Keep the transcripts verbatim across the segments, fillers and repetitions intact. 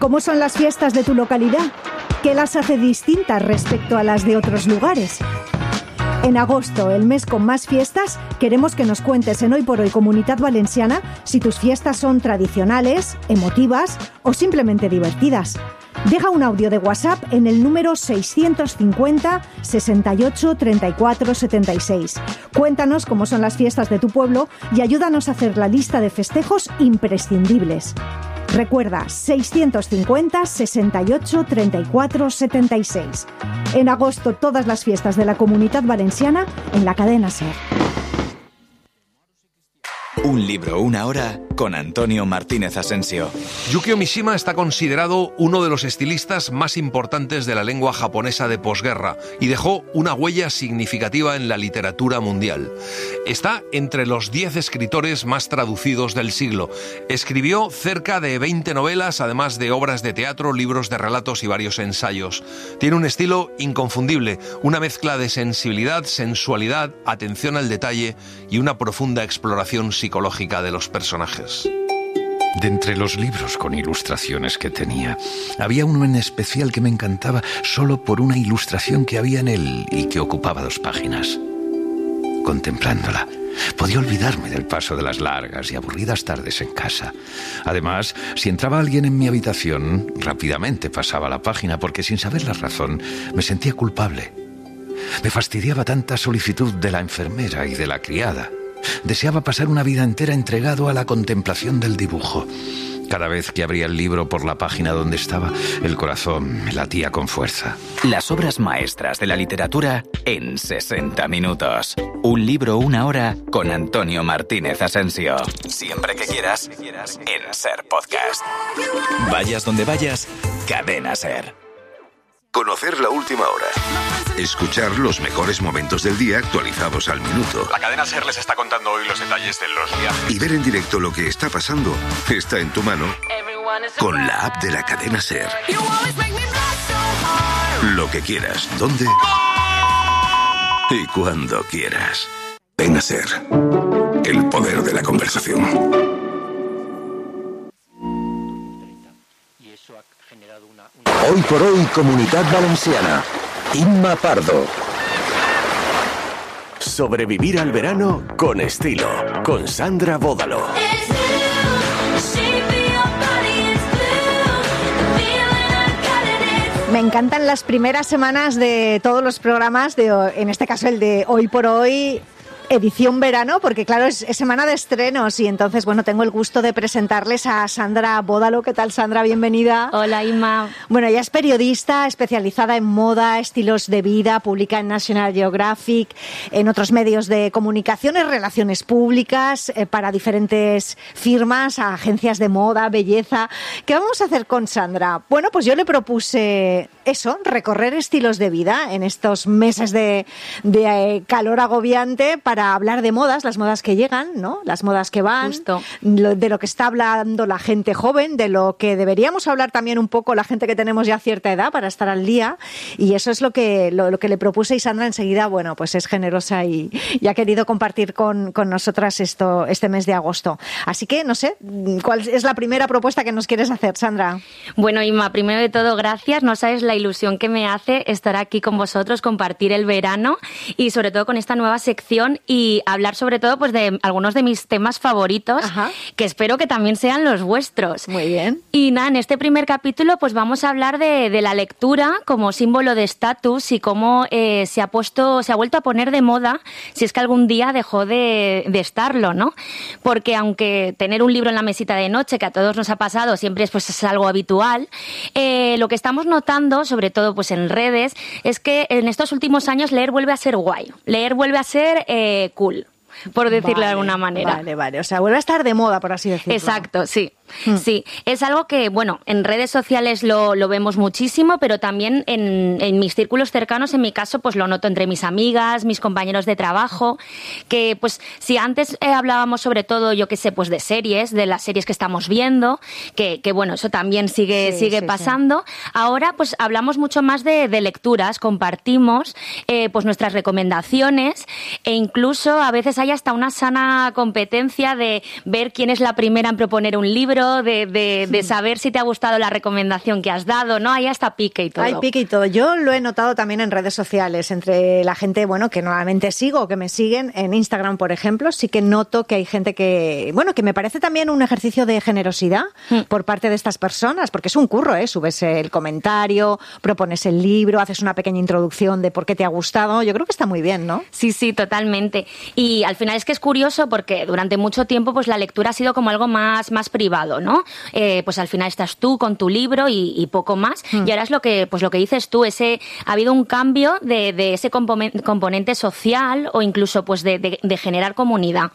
¿Cómo son las fiestas de tu localidad? ¿Qué las hace distintas respecto a las de otros lugares? En agosto, el mes con más fiestas, queremos que nos cuentes en Hoy por Hoy Comunitat Valenciana si tus fiestas son tradicionales, emotivas o simplemente divertidas. Deja un audio de WhatsApp en el número seiscientos cincuenta, sesenta y ocho, treinta y cuatro, setenta y seis. Cuéntanos cómo son las fiestas de tu pueblo y ayúdanos a hacer la lista de festejos imprescindibles. Recuerda, seiscientos cincuenta, sesenta y ocho, treinta y cuatro, setenta y seis. En agosto, todas las fiestas de la Comunitat Valenciana en la cadena SER. Un libro, una hora, con Antonio Martínez Asensio. Yukio Mishima está considerado uno de los estilistas más importantes de la lengua japonesa de posguerra y dejó una huella significativa en la literatura mundial. Está entre los diez escritores más traducidos del siglo. Escribió cerca de veinte novelas, además de obras de teatro, libros de relatos y varios ensayos. Tiene un estilo inconfundible, una mezcla de sensibilidad, sensualidad, atención al detalle y una profunda exploración psicológica de los personajes. De entre los libros con ilustraciones que tenía, había uno en especial que me encantaba solo por una ilustración que había en él y que ocupaba dos páginas. Contemplándola, podía olvidarme del paso de las largas y aburridas tardes en casa. Además, si entraba alguien en mi habitación, rápidamente pasaba la página porque sin saber la razón me sentía culpable. Me fastidiaba tanta solicitud de la enfermera y de la criada. Deseaba pasar una vida entera entregado a la contemplación del dibujo. Cada vez que abría el libro por la página donde estaba, el corazón me latía con fuerza. Las obras maestras de la literatura en sesenta minutos. Un libro, una hora, con Antonio Martínez Asensio. Siempre que quieras, en SER Podcast. Vayas donde vayas, Cadena SER. Conocer la última hora. Escuchar los mejores momentos del día actualizados al minuto. La cadena SER les está contando hoy los detalles de los viajes. Y ver en directo lo que está pasando está en tu mano con la app de la cadena SER. Lo que quieras, dónde y cuando quieras. Ven a SER. El poder de la conversación. Hoy por hoy, Comunitat Valenciana. Imma Pardo. Sobrevivir al verano con estilo, con Sandra Bódalo. Me encantan las primeras semanas de todos los programas, de, en este caso el de Hoy por Hoy, edición verano, porque claro, es, es semana de estrenos y entonces, bueno, tengo el gusto de presentarles a Sandra Bódalo. ¿Qué tal, Sandra? Bienvenida. Hola, Inma. Bueno, ella es periodista especializada en moda, estilos de vida, publica en National Geographic, en otros medios de comunicación, en relaciones públicas, eh, para diferentes firmas, agencias de moda, belleza. ¿Qué vamos a hacer con Sandra? Bueno, pues yo le propuse eso, recorrer estilos de vida en estos meses de, de eh, calor agobiante para hablar de modas, las modas que llegan, ¿no? Las modas que van, Justo. Lo, de lo que está hablando la gente joven, de lo que deberíamos hablar también un poco la gente que tenemos ya cierta edad para estar al día, y eso es lo que lo, lo que le propuse, y Sandra enseguida, bueno, pues es generosa y, y ha querido compartir con, con nosotras esto este mes de agosto. Así que, no sé, ¿cuál es la primera propuesta que nos quieres hacer, Sandra? Bueno, Inma, primero de todo, gracias. No sabes la ilusión que me hace estar aquí con vosotros, compartir el verano y sobre todo con esta nueva sección y hablar sobre todo pues de algunos de mis temas favoritos. Ajá. Que espero que también sean los vuestros. Muy bien. Y nada, en este primer capítulo pues vamos a hablar de, de la lectura como símbolo de estatus y cómo eh, se ha puesto, se ha vuelto a poner de moda, si es que algún día dejó de, de estarlo, ¿no? Porque aunque tener un libro en la mesita de noche, que a todos nos ha pasado, siempre es, pues, es algo habitual, eh, lo que estamos notando, sobre todo pues en redes, es que en estos últimos años leer vuelve a ser guay, leer vuelve a ser eh, cool, por decirlo vale, de alguna manera. Vale, vale, o sea, vuelve a estar de moda, por así decirlo. Exacto, sí. Hmm. Sí, es algo que, bueno, en redes sociales lo, lo vemos muchísimo, pero también en, en mis círculos cercanos, en mi caso, pues lo noto entre mis amigas, mis compañeros de trabajo, que pues si antes eh, hablábamos sobre todo, yo qué sé, pues de series, de las series que estamos viendo, que, que bueno, eso también sigue, sí, sigue sí, pasando, sí. Ahora pues hablamos mucho más de, de lecturas, compartimos eh, pues nuestras recomendaciones e incluso a veces hay hasta una sana competencia de ver quién es la primera en proponer un libro, libro, de, de, de saber si te ha gustado la recomendación que has dado, ¿no? Hay hasta pique y todo. Hay pique y todo. Yo lo he notado también en redes sociales, entre la gente, bueno, que normalmente sigo o que me siguen en Instagram, por ejemplo, sí que noto que hay gente que, bueno, que me parece también un ejercicio de generosidad mm. por parte de estas personas, porque es un curro, ¿eh? Subes el comentario, propones el libro, haces una pequeña introducción de por qué te ha gustado. Yo creo que está muy bien, ¿no? Sí, sí, totalmente. Y al final es que es curioso porque durante mucho tiempo pues la lectura ha sido como algo más, más privado, ¿no? Eh, pues al final estás tú con tu libro y, y poco más. Mm. Y ahora es lo que, pues lo que dices tú, ese, ha habido un cambio de, de ese componente social o incluso pues de, de, de generar comunidad.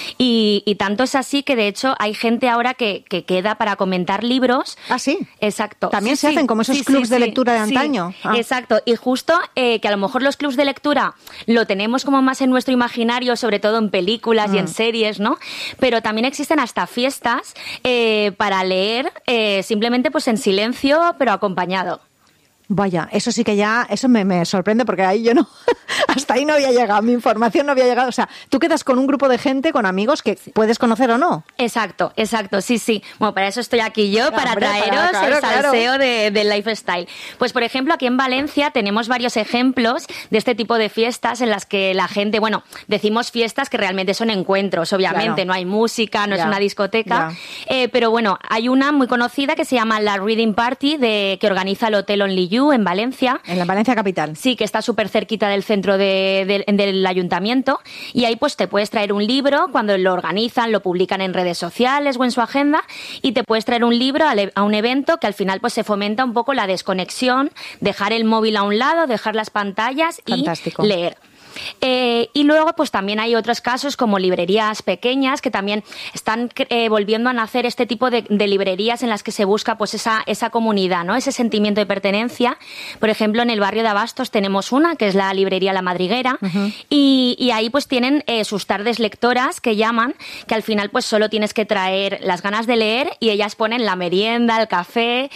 Y, y tanto es así que de hecho hay gente ahora que, que queda para comentar libros. Ah, sí. Exacto. También sí, se sí. hacen como esos sí, clubs sí, de sí. lectura de antaño. Sí. Ah. Exacto. Y justo eh, que a lo mejor los clubs de lectura lo tenemos como más en nuestro imaginario, sobre todo en películas mm. y en series, ¿no? Pero también existen hasta fiestas eh, para leer eh, simplemente pues en silencio, pero acompañado. Vaya, eso sí que ya, eso me, me sorprende porque ahí yo no, hasta ahí no había llegado, mi información no había llegado. O sea, tú quedas con un grupo de gente, con amigos que puedes conocer o no. Exacto, exacto, sí, sí. Bueno, para eso estoy aquí yo, no, para hombre, traeros para, claro, el salseo claro. de, del lifestyle. Pues, por ejemplo, aquí en Valencia tenemos varios ejemplos de este tipo de fiestas en las que la gente, bueno, decimos fiestas que realmente son encuentros, obviamente, claro. no hay música, no ya, es una discoteca, eh, pero bueno, hay una muy conocida que se llama la Reading Party, de, que organiza el Hotel Only You en Valencia. En la Valencia capital. Sí, que está súper cerquita del centro de, de, del ayuntamiento y ahí pues te puedes traer un libro cuando lo organizan, lo publican en redes sociales o en su agenda y te puedes traer un libro a, a un evento que al final pues se fomenta un poco la desconexión, dejar el móvil a un lado, dejar las pantallas Fantástico. Y leer. Eh, y luego pues también hay otros casos como librerías pequeñas que también están eh, volviendo a nacer este tipo de, de librerías en las que se busca pues esa, esa comunidad, ¿no? Ese sentimiento de pertenencia. Por ejemplo, en el barrio de Abastos tenemos una que es la librería La Madriguera uh-huh. y, y ahí pues tienen eh, sus tardes lectoras que llaman, que al final pues solo tienes que traer las ganas de leer y ellas ponen la merienda, el café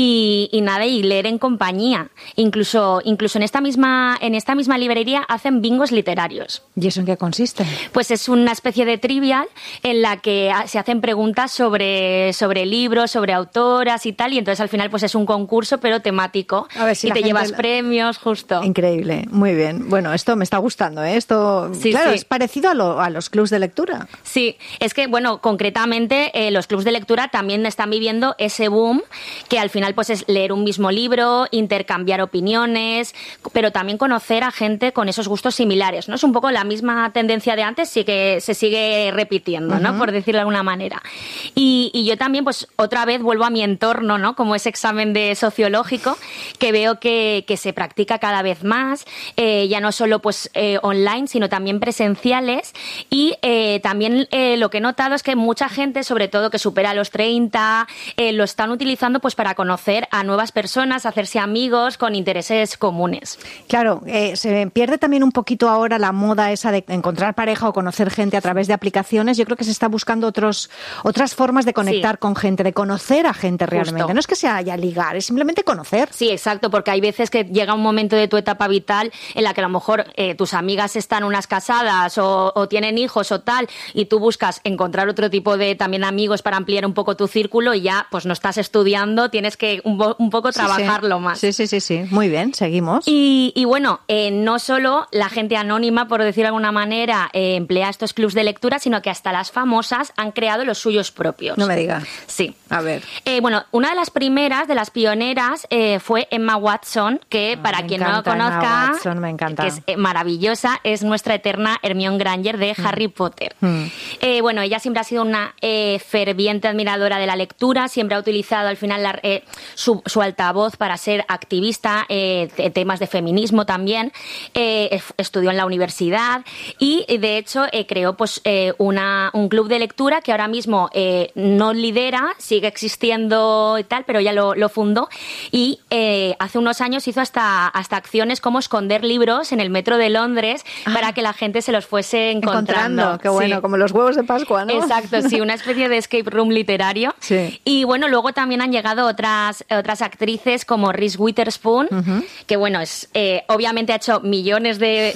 y, y nada, y leer en compañía. Incluso, incluso en esta misma, en esta misma librería hacen bingos literarios. ¿Y eso en qué consiste? Pues es una especie de trivial en la que se hacen preguntas sobre, sobre libros, sobre autoras y tal, y entonces al final pues es un concurso pero temático. A ver si y la te gente llevas la... premios, justo. Increíble, muy bien. Bueno, esto me está gustando, ¿eh? Esto, sí, claro, sí. es parecido a, lo, a los clubs de lectura. Sí, es que, bueno, concretamente eh, los clubs de lectura también están viviendo ese boom que al final pues es leer un mismo libro, intercambiar opiniones, pero también conocer a gente con esos gustos similares, ¿no? Es un poco la misma tendencia de antes, sí que se sigue repitiendo, ¿no? Uh-huh. Por decirlo de alguna manera. Y, y yo también, pues, otra vez vuelvo a mi entorno, ¿no? Como ese examen de sociológico, que veo que, que se practica cada vez más, eh, ya no solo, pues, eh, online, sino también presenciales. Y eh, también eh, lo que he notado es que mucha gente, sobre todo que supera los treinta, eh, lo están utilizando, pues, para conocer a nuevas personas, hacerse amigos con intereses comunes. Claro, eh, se pierde también un poquito ahora la moda esa de encontrar pareja o conocer gente a través de aplicaciones. Yo creo que se está buscando otros otras formas de conectar sí. con gente, de conocer a gente realmente. Justo. No es que sea ya ligar, es simplemente conocer. Sí, exacto, porque hay veces que llega un momento de tu etapa vital en la que a lo mejor eh, tus amigas están unas casadas o, o tienen hijos o tal, y tú buscas encontrar otro tipo de también amigos para ampliar un poco tu círculo y ya pues no estás estudiando, tienes que un, un poco trabajarlo sí, sí. más. Sí, sí, sí, sí. Muy bien, seguimos. Y, y bueno, eh, no solo la gente anónima, por decirlo de alguna manera, eh, emplea estos clubs de lectura, sino que hasta las famosas han creado los suyos propios. No me digas. Sí. A ver. Eh, bueno, una de las primeras, de las pioneras, eh, fue Emma Watson, que oh, para quien no lo conozca, Emma Watson, me encanta. Que es eh, maravillosa, es nuestra eterna Hermione Granger de mm. Harry Potter. Mm. Eh, bueno, ella siempre ha sido una eh, ferviente admiradora de la lectura, siempre ha utilizado al final la, eh, su, su altavoz para ser activista, eh, temas de feminismo también, eh, estudió en la universidad y de hecho eh, creó pues eh, una, un club de lectura que ahora mismo eh, no lidera, sigue existiendo y tal, pero ya lo, lo fundó y eh, hace unos años hizo hasta, hasta acciones como esconder libros en el metro de Londres ah. para que la gente se los fuese encontrando. encontrando qué bueno, sí. Como los huevos de Pascua, ¿no? Exacto, sí, una especie de escape room literario. Sí. Y bueno, luego también han llegado otras, otras actrices como Reese Witherspoon, uh-huh. que bueno, es eh, obviamente ha hecho millones de,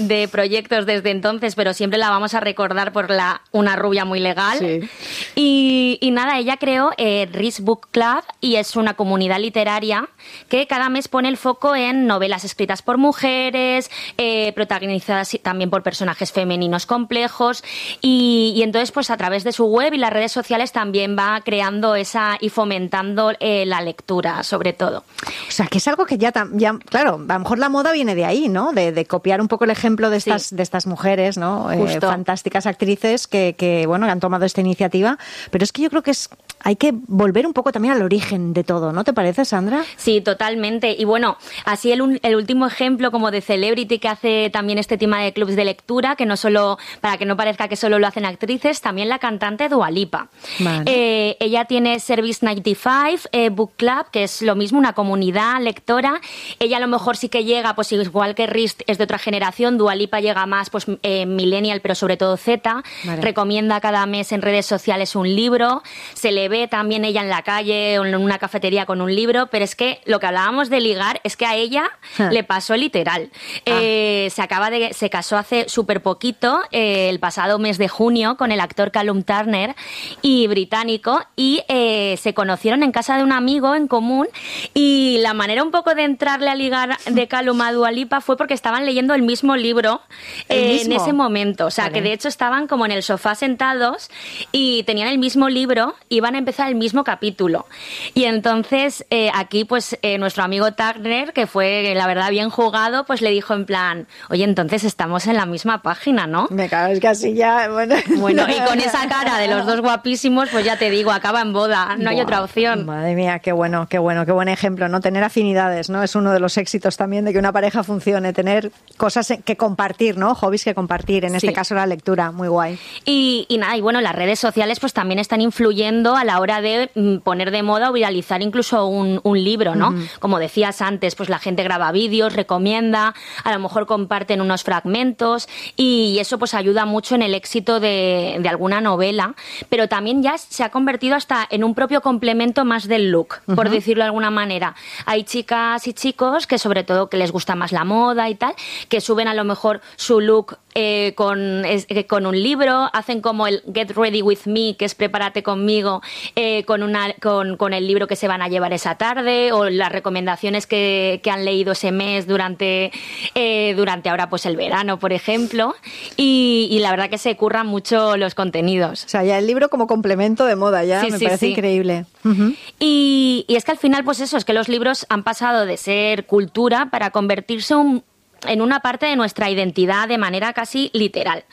de proyectos desde entonces, pero siempre la vamos a recordar por la una rubia muy legal. Sí. Y, y nada, ella creó eh, Rich Book Club y es una comunidad literaria que cada mes pone el foco en novelas escritas por mujeres, eh, protagonizadas también por personajes femeninos complejos y, y entonces pues a través de su web y las redes sociales también va creando esa y fomentando eh, la lectura sobre todo. O sea, que es algo que ya, ya, claro, a lo mejor la moda viene de ahí, ¿no? De, de copiar un poco el ejemplo de estas, sí. de estas mujeres, ¿no? Eh, fantásticas actrices que, que, bueno, que han tomado esta iniciativa. Pero es que yo creo que es, hay que volver un poco también al origen de todo, ¿no te parece, Sandra? Sí, totalmente. Y bueno, así el, el último ejemplo como de celebrity que hace también este tema de clubs de lectura, que no solo, para que no parezca que solo lo hacen actrices, también la cantante Dua Lipa. Vale. Eh, ella tiene Service noventa y cinco eh, Book Club, que es lo mismo, una comunidad lectora. Ella a lo mejor sí que llega, pues igual que Rist es de otra generación, Dua Lipa llega más pues eh, millennial, pero sobre todo Z. Vale. Recomienda cada mes en redes sociales un libro. Se le ve también ella en la calle o en una cafetería con un libro, pero es que lo que hablábamos de ligar es que a ella ah. le pasó literal. Ah. Eh, se acaba de, se casó hace súper poquito, eh, el pasado mes de junio, con el actor Callum Turner y británico, y eh, se conocieron en casa de un amigo en común, y la manera un poco de entrarle a ligar de Callum a Dua Lipa fue porque estaban leyendo el mismo libro eh, en ese momento. O sea, vale. que de hecho estaban como en el sofá sentados y tenían el mismo libro, iban a empezar el mismo capítulo. Y entonces eh, aquí pues eh, nuestro amigo Turner, que fue la verdad bien jugado, pues le dijo en plan, oye, entonces estamos en la misma página, ¿no? Me cago, es que así ya... Bueno, bueno y con esa cara de los dos guapísimos, pues ya te digo, acaba en boda, no Buah, hay otra opción. Madre mía, qué bueno, qué bueno, qué buen ejemplo, ¿no? Tener afinidades, ¿no? Es uno de los éxitos también de que una pareja funcione, tener cosas que compartir, ¿no? Hobbies que compartir, en sí. este caso la lectura, muy guay. Y, y nada, y bueno, las redes sociales pues también están influyendo a la hora de mm, poner de moda o viralizar incluso un, un libro, ¿no? Uh-huh. Como decías antes, pues la gente graba vídeos, recomienda, a lo mejor comparten unos fragmentos y eso pues ayuda mucho en el éxito de, de alguna novela, pero también ya se ha convertido hasta en un propio complemento más del look, uh-huh. por decirlo de alguna manera. Hay chicas y chicos que sobre todo que les gusta más la moda y tal, que suben a lo mejor su look eh, con, es, eh, con un libro, hacen como el Get Ready With Me, que es prepárate conmigo, eh, con, una, con, con el libro que se van a llevar esa tarde, o las recomendaciones que, que han leído ese mes durante, eh, durante ahora pues el verano, por ejemplo, y, y la verdad que se curran mucho los contenidos. O sea, ya el libro como complemento de moda, ya sí, me sí, parece sí. increíble. Uh-huh. Y, y es que al final, pues eso, es que los libros han pasado de ser cultura para convertirse un, en una parte de nuestra identidad de manera casi literal.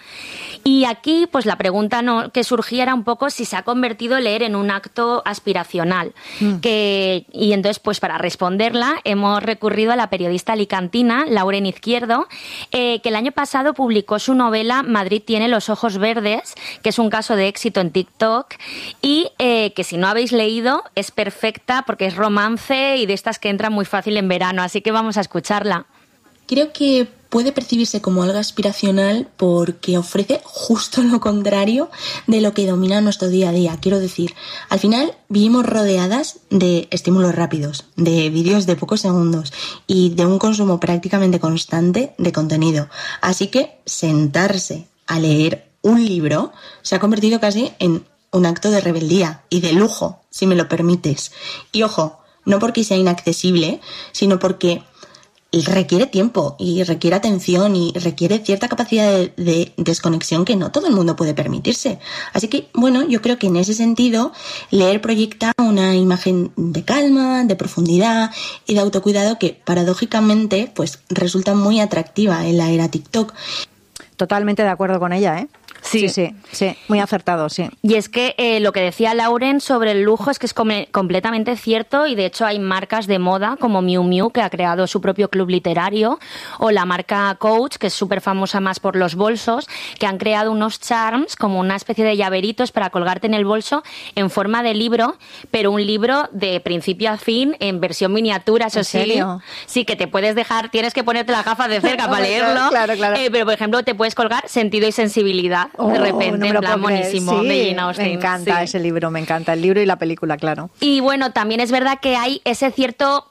Y aquí, pues la pregunta no, que surgía era un poco si se ha convertido leer en un acto aspiracional. Mm. Que, y entonces, pues para responderla, hemos recurrido a la periodista alicantina, Lauren Izquierdo, eh, que el año pasado publicó su novela Madrid tiene los ojos verdes, que es un caso de éxito en TikTok, y eh, que si no habéis leído, es perfecta porque es romance y de estas que entran muy fácil en verano. Así que vamos a escucharla. Creo que puede percibirse como algo aspiracional porque ofrece justo lo contrario de lo que domina nuestro día a día. Quiero decir, al final vivimos rodeadas de estímulos rápidos, de vídeos de pocos segundos y de un consumo prácticamente constante de contenido. Así que sentarse a leer un libro se ha convertido casi en un acto de rebeldía y de lujo, si me lo permites. Y ojo, no porque sea inaccesible, sino porque requiere tiempo y requiere atención y requiere cierta capacidad de, de desconexión que no todo el mundo puede permitirse. Así que, bueno, yo creo que en ese sentido leer proyecta una imagen de calma, de profundidad y de autocuidado que paradójicamente pues resulta muy atractiva en la era TikTok. Totalmente de acuerdo con ella, ¿eh? Sí. sí, sí, sí, muy acertado, sí. Y es que eh, lo que decía Lauren sobre el lujo es que es com- completamente cierto y de hecho hay marcas de moda como Miu Miu que ha creado su propio club literario o la marca Coach, que es súper famosa más por los bolsos, que han creado unos charms como una especie de llaveritos para colgarte en el bolso en forma de libro, pero un libro de principio a fin en versión miniatura, eso sí. ¿En serio? Sí, que te puedes dejar, tienes que ponerte las gafas de cerca para leerlo, claro, claro. Eh, pero por ejemplo te puedes colgar Sentido y Sensibilidad. Oh, de repente, no en plan monísimo, sí, de Jane Austen. Me encanta sí. ese libro, me encanta el libro y la película, claro. Y bueno, también es verdad que hay ese cierto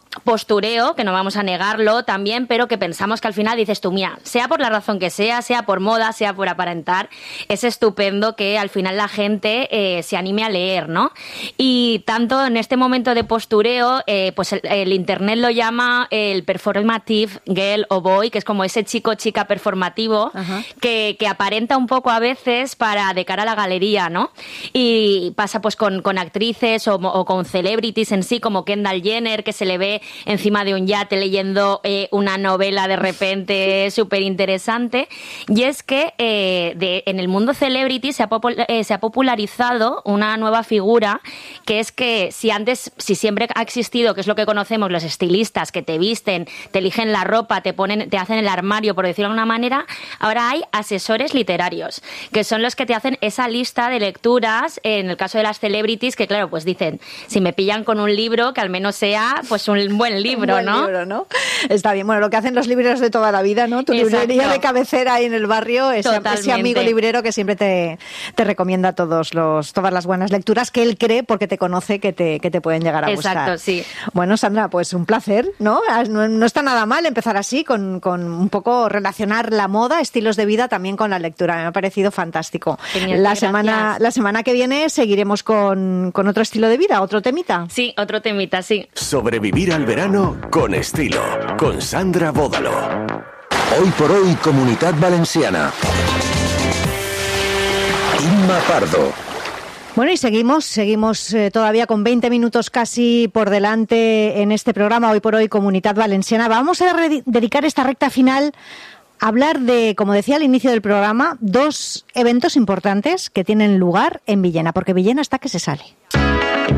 postureo, que no vamos a negarlo también, pero que pensamos que al final dices tú, mira, sea por la razón que sea, sea por moda, sea por aparentar, es estupendo que al final la gente eh, se anime a leer, ¿no? Y tanto en este momento de postureo, eh, pues el, el internet lo llama el performative girl o boy, que es como ese chico chica performativo que, que aparenta un poco a veces para de cara a la galería, ¿no? Y pasa pues con, con actrices o, o con celebrities en sí, como Kendall Jenner, que se le ve encima de un yate leyendo eh, una novela de repente súper interesante. Y es que eh, de, en el mundo celebrity se ha, popul- eh, se ha popularizado una nueva figura, que es que si antes, si siempre ha existido, que es lo que conocemos, los estilistas que te visten, te eligen la ropa, te ponen, te hacen el armario, por decirlo de alguna manera, ahora hay asesores literarios, que son los que te hacen esa lista de lecturas, en el caso de las celebrities, que claro, pues dicen, si me pillan con un libro, que al menos sea pues un buen libro, un buen ¿no? libro, ¿no? Está bien, bueno, lo que hacen los libreros de toda la vida, ¿no? Tu Exacto. librería de cabecera ahí en el barrio, ese, ese amigo librero que siempre te, te recomienda todos los, todas las buenas lecturas que él cree porque te conoce que te, que te pueden llegar a gustar. Exacto, sí. Bueno, Sandra, pues un placer, ¿no? No, no está nada mal empezar así, con, con un poco relacionar la moda, estilos de vida también con la lectura. Me ha parecido fantástico. Genial, la, gracias. semana, la semana que viene seguiremos con, con otro estilo de vida, otro temita. Sí, otro temita, sí. Sobrevivir al verano con estilo, con Sandra Bódalo. Hoy por hoy, Comunitat Valenciana. Inma Pardo. Bueno, y seguimos, seguimos eh, todavía con veinte minutos casi por delante en este programa Hoy por Hoy Comunitat Valenciana. Vamos a re- dedicar esta recta final a hablar de, como decía al inicio del programa, dos eventos importantes que tienen lugar en Villena, porque Villena está que se sale.